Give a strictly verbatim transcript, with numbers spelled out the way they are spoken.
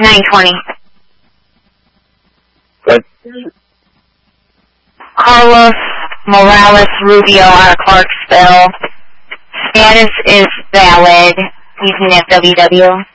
nine twenty. Good. Carlos Morales Rubio out of Clarksville. Status is valid. He's in F W W.